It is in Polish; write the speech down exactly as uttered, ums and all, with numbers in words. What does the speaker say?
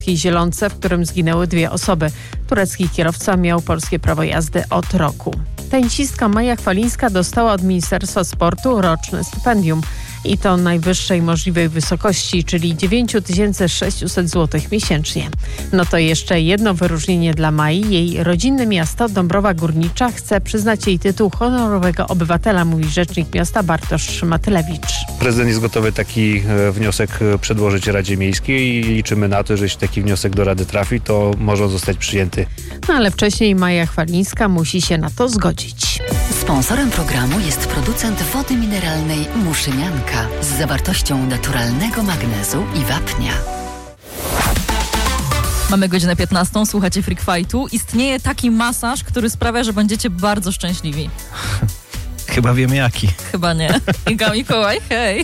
Zielonce, w którym zginęły dwie osoby. Turecki kierowca miał polskie prawo jazdy od roku. Tenisistka Maja Chwalińska dostała od Ministerstwa Sportu roczne stypendium i to najwyższej możliwej wysokości, czyli dziewięć tysięcy sześćset złotych miesięcznie. No to jeszcze jedno wyróżnienie dla Mai. Jej rodzinne miasto Dąbrowa Górnicza chce przyznać jej tytuł honorowego obywatela, mówi rzecznik miasta Bartosz Matylewicz. Prezydent jest gotowy taki wniosek przedłożyć Radzie Miejskiej i liczymy na to, że jeśli taki wniosek do Rady trafi, to może zostać przyjęty. No ale wcześniej Maja Chwalińska musi się na to zgodzić. Sponsorem programu jest producent wody mineralnej Muszynianka z zawartością naturalnego magnezu i wapnia. Mamy godzinę piętnastą, słuchacie Freak Fightu. Istnieje taki masaż, który sprawia, że będziecie bardzo szczęśliwi. Chyba wiemy jaki. Chyba nie. Iga Mikołaj, hej.